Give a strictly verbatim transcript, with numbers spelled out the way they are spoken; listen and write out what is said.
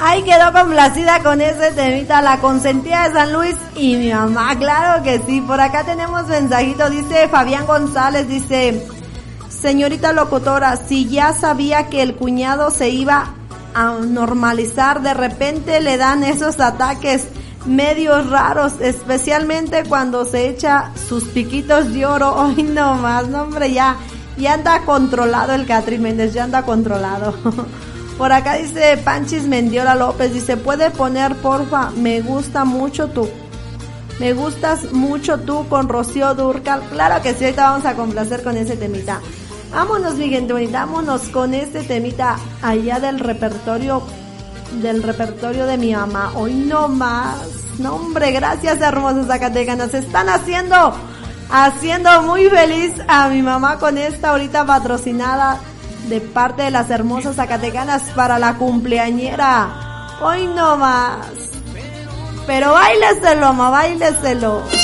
Ahí quedó complacida con ese temita, la consentida de San Luis y mi mamá, claro que sí. Por acá tenemos mensajito, dice Fabián González, dice: señorita locutora, si ya sabía que el cuñado se iba a normalizar, de repente le dan esos ataques medios raros, especialmente cuando se echa sus piquitos de oro. Hoy no más, no hombre, ya, ya anda controlado el Catrín Méndez, ya anda controlado. Por acá dice Panchis Mendiola López, dice: ¿puede poner porfa Me gusta mucho tú? Me gustas mucho tú con Rocío Dúrcal. Claro que sí, ahorita vamos a complacer con ese temita. Vámonos, mi gente bonita, vámonos con este temita allá del repertorio, del repertorio de mi mamá. Hoy no más. No, hombre, gracias, hermosas zacatecanas. Están haciendo, haciendo muy feliz a mi mamá con esta ahorita patrocinada de parte de las hermosas zacatecanas para la cumpleañera. Hoy no más. Pero báileselo, mamá, báileselo.